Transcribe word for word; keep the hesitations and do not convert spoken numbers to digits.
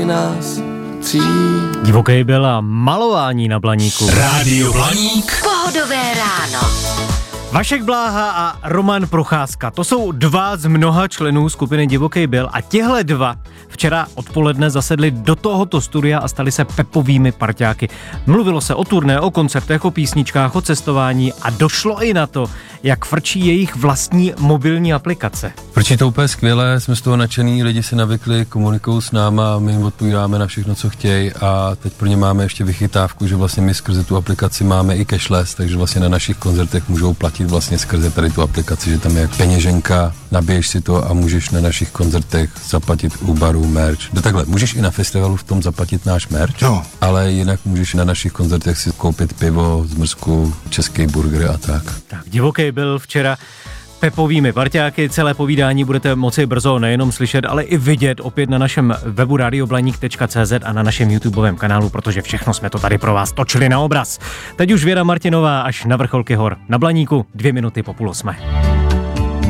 nás tří. Divoký Bill a malování na Blaníku. Rádio Blaník. Pohodové ráno. Vašek Bláha a Roman Procházka, to jsou dva z mnoha členů skupiny Divoký Bill a těhle dva včera odpoledne zasedli do tohoto studia a stali se pepovými parťáky. Mluvilo se o turné, o koncertech, o písničkách, o cestování a došlo i na to, jak frčí jejich vlastní mobilní aplikace. Frčí to úplně skvěle, jsme z toho nadšený, lidi se navykli, komunikují s náma, my jim odpovídáme na všechno, co chtějí a teď pro ně máme ještě vychytávku, že vlastně my skrze tu aplikaci máme i cashless, takže vlastně na našich koncertech můžou platit vlastně skrze tady tu aplikaci, že tam je peněženka, nabiješ si to a můžeš na našich koncertech zaplatit u baru merch. No takhle, můžeš i na festivalu v tom zaplatit náš merch, jo. Ale jinak můžeš na našich koncertech si koupit pivo, zmrzku, český burger a tak. Tak, Divoký Bill včera pepovými parťáky, celé povídání budete moci brzo nejenom slyšet, ale i vidět opět na našem webu radio blaník tečka cé zet a na našem YouTubeovém kanálu, protože všechno jsme to tady pro vás točili na obraz. Teď už Věra Martinová až na vrcholky hor. Na Blaníku dvě minuty po půl osmé.